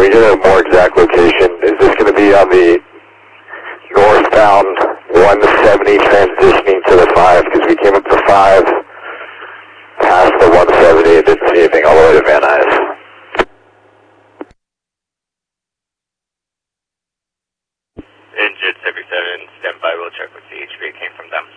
we get a more exact location? Is this going to be on the northbound 170 transitioning to the 5? Because we came up to 5, past the 170, and didn't see anything all the way to Van Nuys. Injured 77, stand by, we'll check with CHP, came from them.